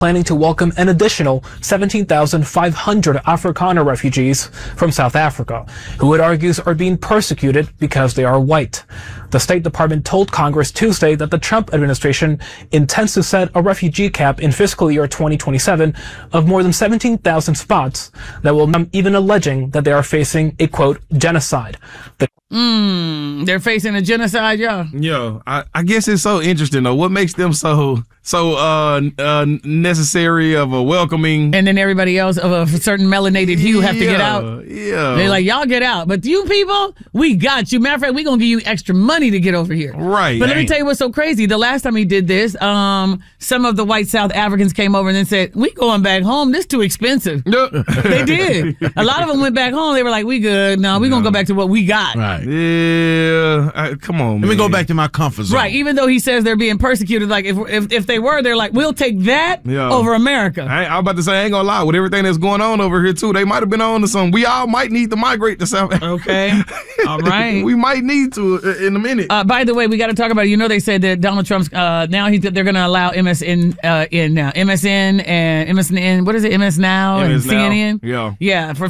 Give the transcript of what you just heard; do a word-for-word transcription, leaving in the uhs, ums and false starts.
planning to welcome an additional seventeen thousand five hundred Afrikaner refugees from South Africa, who it argues are being persecuted because they are white. The State Department told Congress Tuesday that the Trump administration intends to set a refugee cap in fiscal year twenty twenty-seven of more than seventeen thousand spots that will even alleging that they are facing a, quote, genocide. The Mm, they're facing a genocide, y'all. Yo, I, I guess it's so interesting, though. What makes them so so uh, uh, necessary of a welcoming? And then everybody else of a certain melanated hue have to yeah, get out. Yeah. They're like, y'all get out. But you people, we got you. Matter of fact, we're going to give you extra money to get over here. Right. But let me tell you what's so crazy. The last time he did this, um, some of the white South Africans came over and then said, we going back home. This too expensive. They did. A lot of them went back home. They were like, we good. No, we're going to go back to what we got. Right. Yeah, I, come on, man. Let me go back to my comfort zone. Right, even though he says they're being persecuted, like if if, if they were, they're like, we'll take that Yeah. over America. I, I was about to say, I ain't gonna lie, with everything that's going on over here, too, they might have been on to something. We all might need to migrate to South Africa. Okay, all right. We might need to uh, in a minute. Uh, by the way, we got to talk about it. You know, they said that Donald Trump's uh, now he they're going to allow M S N uh, in now M S N and M S N. What is it? M S Now M S and Now. C N N. Yeah, yeah. For